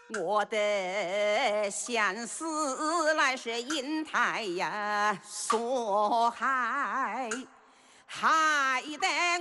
我的相思来是因太呀所害，害得